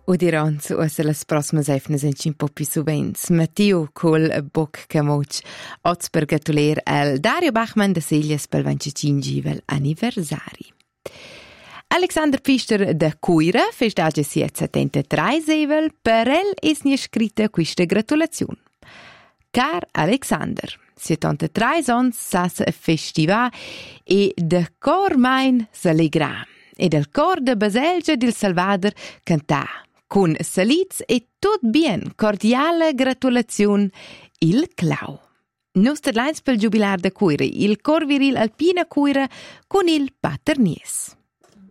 Udirons ussa las proximas efnas en un po' più suvents. Matteo col boc camoc. Oz per gratuler al Dario Bachmann de Seglias pel 25 anniversari. Alexander Pfister de Cuira festeggia si 73 sevel, per el es nie scritta questa gratulazione. Car Alexander, 73 ans sas festiva e de cor mein s'allegra. E del cor de Baselgia del Salvador cantà. Con saliz e tut bien, cordiale gratulazione, il Clau. Nostre lines pel jubilar de Cuira, il cor viril alpina Cuira con il Paternies.